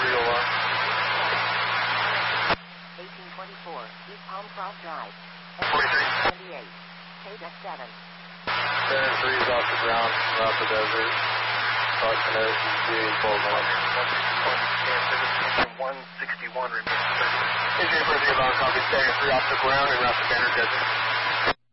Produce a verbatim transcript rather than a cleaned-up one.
three oh one. eighteen twenty-four, East Palm Cross Drive. forty-three. seventy-eight, K seven. Center three is off the ground, off the desert. Crossing S E G twelve one. one sixty-one, remaining thirty. Engineer President, copy, Center three off the ground and route to Banner Desert.